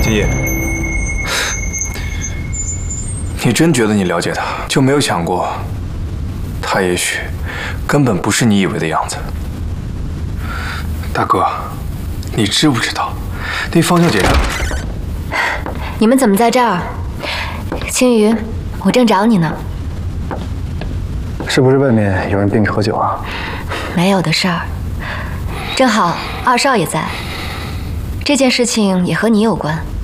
青叶，你真觉得你了解他，就没有想过，他也许根本不是你以为的样子。大哥，你知不知道，那方小姐她…… 你们怎么在这儿？青鱼，我正找你呢。 是不是外面有人逼你喝酒啊？ 没有的事儿。正好二少也在，这件事情也和你有关。